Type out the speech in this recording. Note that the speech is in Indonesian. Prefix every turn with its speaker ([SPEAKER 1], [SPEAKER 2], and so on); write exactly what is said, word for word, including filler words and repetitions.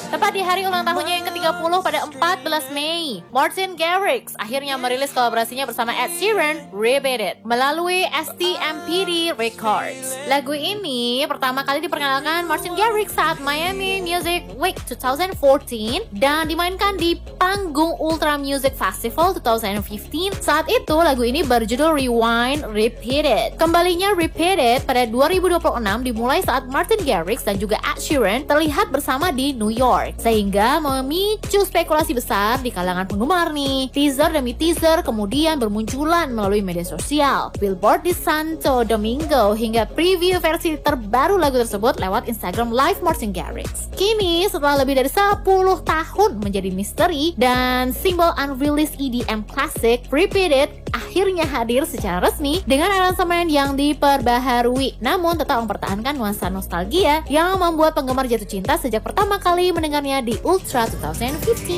[SPEAKER 1] Tepat di hari ulang tahunnya yang ke tiga puluh pada empat belas Mei, Martin Garrix akhirnya merilis kolaborasinya bersama Ed Sheeran, Repeat It, melalui S T M P D Records. Lagu ini pertama kali diperkenalkan Martin Garrix saat Miami Music Week dua ribu empat belas dan dimainkan di panggung Ultra Music Festival dua ribu lima belas. Saat itu lagu ini berjudul Rewind, Repeat It. Kembalinya Repeat It pada dua ribu dua puluh enam dimulai saat Martin Garrix dan juga Ed Sheeran terlihat bersama di New York, sehingga memicu spekulasi besar di kalangan penggemar nih. Teaser demi teaser kemudian bermunculan melalui media sosial, billboard di Santo Domingo, hingga preview versi terbaru lagu tersebut lewat Instagram Live Martin Garrix. Kini setelah lebih dari sepuluh tahun menjadi misteri dan simbol unreleased E D M classic, Repeat It akhirnya hadir secara resmi dengan aransemen yang diperbaharui, namun tetap mempertahankan nuansa nostalgia yang membuat penggemar jatuh cinta sejak pertama kali mendengarnya di Ultra dua ribu lima belas.